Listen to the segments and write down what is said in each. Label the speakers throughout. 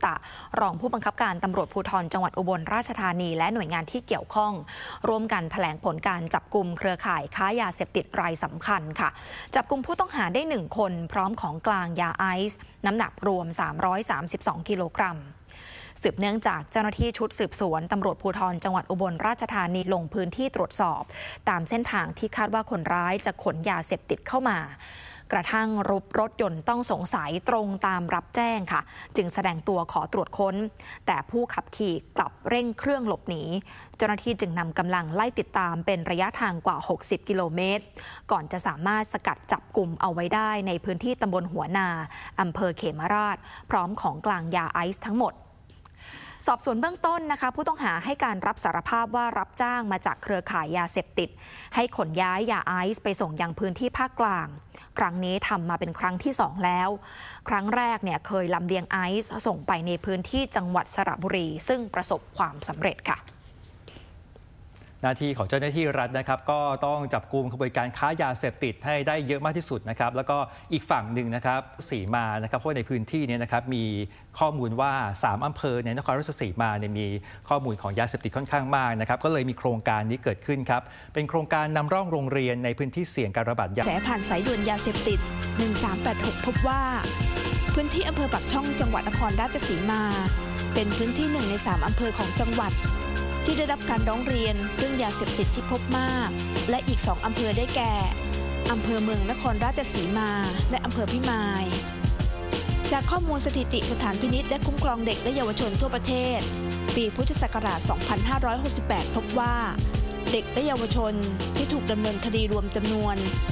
Speaker 1: ตะรองผู้บังคับการตำรวจภูธรจังหวัดอุบลราชธานีและหน่วยงานที่เกี่ยวข้องร่วมกันแถลงผลการจับกุมเครือข่ายค้ายาเสพติดรายสำคัญค่ะจับกุมผู้ต้องหาได้1คนพร้อมของกลางยาไอซ์น้ำหนักรวม332กิโลกรัมสืบเนื่องจากเจ้าหน้าที่ชุดสืบสวนตำรวจภูธรจังหวัดอุบลราชธานีลงพื้นที่ตรวจสอบตามเส้นทางที่คาดว่าคนร้ายจะขนยาเสพติดเข้ามากระทั่งรถยนต์ต้องสงสัยตรงตามรับแจ้งค่ะจึงแสดงตัวขอตรวจค้นแต่ผู้ขับขี่กลับเร่งเครื่องหลบหนีเจ้าหน้าที่จึงนำกำลังไล่ติดตามเป็นระยะทางกว่า60กิโลเมตรก่อนจะสามารถสกัดจับกลุ่มเอาไว้ได้ในพื้นที่ตำบลหัวนาอำเภอเขมราชพร้อมของกลางยาไอซ์ทั้งหมดสอบสวนเบื้องต้นนะคะผู้ต้องหาให้การรับสารภาพว่ารับจ้างมาจากเครือข่ายยาเสพติดให้ขนย้ายยาไอซ์ไปส่งยังพื้นที่ภาคกลางครั้งนี้ทำมาเป็นครั้งที่2แล้วครั้งแรกเนี่ยเคยลำเลียงไอซ์ส่งไปในพื้นที่จังหวัดสระบุรีซึ่งประสบความสำเร็จค่ะ
Speaker 2: หน้าที่ของเจ้าหน้าที่รัฐนะครับก็ต้องจับกุมขบวนการค้ายาเสพติดให้ได้เยอะมากที่สุดนะครับแล้วก็อีกฝั่งหนึ่งนะครับสีมานะครับเพราะในพื้นที่นี้นะครับมีข้อมูลว่า3อำเภอในนครราชสีมาเนี่ยมีข้อมูลของยาเสพติดค่อนข้างมากนะครับก็เลยมีโครงการนี้เกิดขึ้นครับเป็นโครงการนำร่องโรงเรียนในพื้นที่เสี่ยงการระบาดยา
Speaker 3: แฉผ่านสายด่วนยาเสพติด1386พบว่าพื้นที่อำเภอปากช่องจังหวัดนครราชสีมาเป็นพื้นที่1ใน3อำเภอของจังหวัดที่ได้รับการร้องเรียนเรื่องยาเสพติดที่พบมากและอีก2อำเภอได้แก่อำเภอเมืองนครราชสีมาและอำเภอพิมายจากข้อมูลสถิติสถานพินิจและคุ้มครองเด็กและเยาวชนทั่วประเทศปีพุทธศักราช 2568 พบว่าเด็กและเยาวชนที่ถูกดำเนินคดีรวมจำนวน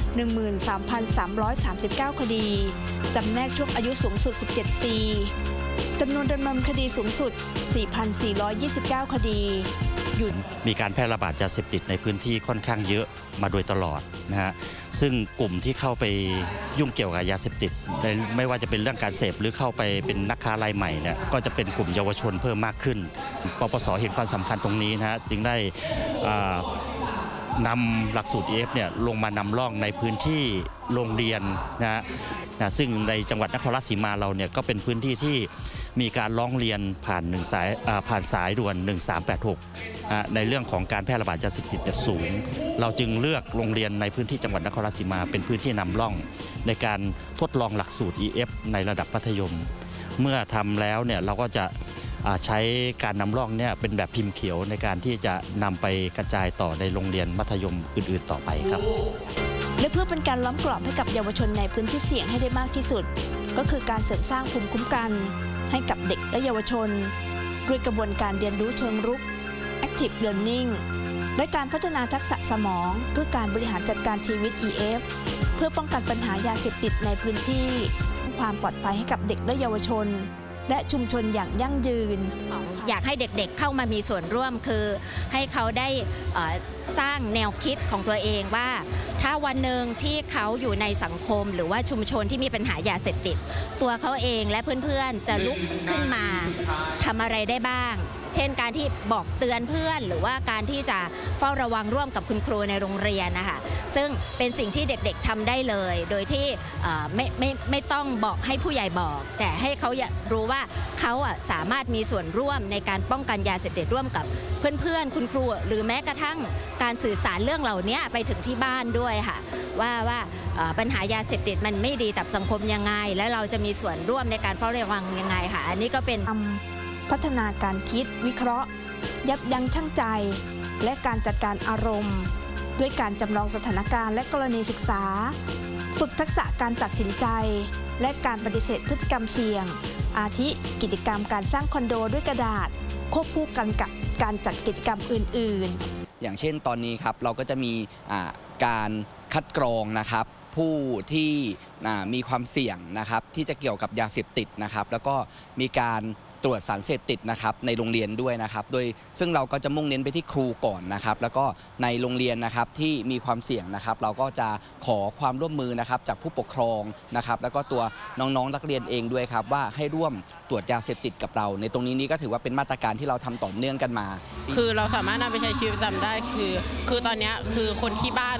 Speaker 3: 13,339 คดีจำแนกช่วงอายุสูงสุด 17 ปีจำนวนดำเนินคดีสูงสุด 4,429 คดี
Speaker 4: มีการแพร่ระบาดยาเสพติดในพื้นที่ค่อนข้างเยอะมาโดยตลอดนะฮะซึ่งกลุ่มที่เข้าไปยุ่งเกี่ยวกับยาเสพติดไม่ว่าจะเป็นเรื่องการเสพหรือเข้าไปเป็นนักค้ารายใหม่เนี่ยก็จะเป็นกลุ่มเยาวชนเพิ่มมากขึ้นปปส.เห็นความสำคัญตรงนี้นะฮะจึงได้นำหลักสูตร EF เนี่ยลงมานำร่องในพื้นที่โรงเรียนนะฮะซึ่งในจังหวัดนครราชสีมาเราเนี่ยก็เป็นพื้นที่ที่มีการร้องเรียนผ่านสายด่วน1386ในเรื่องของการแพร่ระบาดยาเสพติดสูงเราจึงเลือกโรงเรียนในพื้นที่จังหวัดนครราชสีมาเป็นพื้นที่นำร่องในการทดลองหลักสูตร EF ในระดับมัธยมเมื่อทำแล้วเนี่ยเราก็จะใช้การนำร่องเนี่ยเป็นแบบพิมพ์เขียวในการที่จะนำไปกระจายต่อในโรงเรียนมัธยมอื่นๆต่อไปครับ
Speaker 3: และเพื่อเป็นการล้อมกรอบให้กับเยาวชนในพื้นที่เสี่ยงให้ได้มากที่สุดก็คือการเสริมสร้างภูมิคุ้มกันให้กับเด็กและเยาวชนด้วยกระบวนการเรียนรู้เชิงรุก Active Learning และการพัฒนาทักษะสมองเพื่อการบริหารจัดการชีวิต EF เพื่อป้องกันปัญหายาเสพติดในพื้นที่ความปลอดภัยให้กับเด็กและเยาวชนและชุมชนอย่างยั่งยืน
Speaker 5: อยากให้เด็กๆเข้ามามีส่วนร่วมคือให้เขาได้สร้างแนวคิดของตัวเองว่าถ้าวันหนึ่งที่เขาอยู่ในสังคมหรือว่าชุมชนที่มีปัญหายาเสพติดตัวเขาเองและเพื่อนๆจะลุกขึ้นมาทำอะไรได้บ้างเช่นการที่บอกเตือนเพื่อนหรือว่าการที่จะเฝ้าระวังร่วมกับคุณครูในโรงเรียนนะคะซึ่งเป็นสิ่งที่เด็กๆทำได้เลยโดยที่ไม่ต้องบอกให้ผู้ใหญ่บอกแต่ให้เขารู้ว่าเขาสามารถมีส่วนร่วมในการป้องกันยาเสพติดร่วมกับเพื่อนๆคุณครูหรือแม้กระทั่งการสื่อสารเรื่องเหล่านี้ไปถึงที่บ้านด้วยค่ะว่าปัญหายาเสพติดมันไม่ดีต่อสังคมยังไงและเราจะมีส่วนร่วมในการเฝ้าระวังยังไงค่ะอันนี้ก็เป็น
Speaker 3: พัฒนาการคิดวิเคราะห์ยับยั้งชั่งใจและการจัดการอารมณ์ด้วยการจำลองสถานการณ์และกรณีศึกษาฝึกทักษะการตัดสินใจและการปฏิเสธพฤติกรรมเสี่ยงอาทิกิจกรรมการสร้างคอนโดด้วยกระดาษควบคู่กันกับการจัดกิจกรรมอื่น
Speaker 6: ๆอย่างเช่นตอนนี้ครับเราก็จะมีการคัดกรองนะครับผู้ที่มีความเสี่ยงนะครับที่จะเกี่ยวกับยาเสพติดนะครับแล้วก็มีการตรวจสารเสพติดนะครับในโรงเรียนด้วยนะครับโดยซึ่งเราก็จะมุ่งเน้นไปที่ครูก่อนนะครับแล้วก็ในโรงเรียนนะครับที่มีความเสี่ยงนะครับเราก็จะขอความร่วมมือนะครับจากผู้ปกครองนะครับแล้วก็ตัวน้องๆนักเรียนเองด้วยครับว่าให้ร่วมตรวจยาเสพติดกับเราในตรงนี้ก็ถือว่าเป็นมาตรการที่เราทำต่อเนื่องกันมา
Speaker 7: คือเราสามารถนำไปใช้ชีวิตประจำได้คือตอนนี้คือคนที่บ้าน